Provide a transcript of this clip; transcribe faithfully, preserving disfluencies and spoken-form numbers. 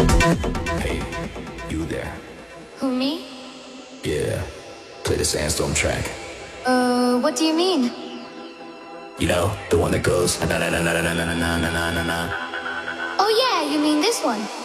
Hey, you there? Who, me? Yeah, play the Sandstorm track. Uh, what do you mean? You know, the one that goes na na na na na na na na na na na. Oh yeah, you mean this one?